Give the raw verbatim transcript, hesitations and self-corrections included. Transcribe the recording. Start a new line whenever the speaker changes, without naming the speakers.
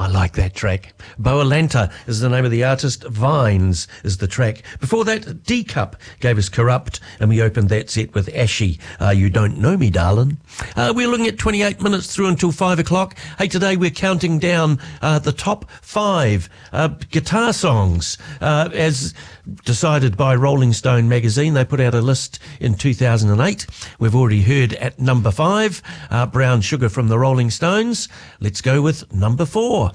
I like that track. Boalanta is the name of the artist. Vines is the track. Before that, D-Cup gave us Corrupt, and we opened that set with Ashy. Uh, you don't know me, darling. Uh, we're looking at twenty-eight minutes through until five o'clock. Hey, today we're counting down uh, the top five uh, guitar songs uh, as decided by Rolling Stone magazine. They put out a list in two thousand eight. We've already heard at number five, uh, Brown Sugar from the Rolling Stones. Let's go with number four.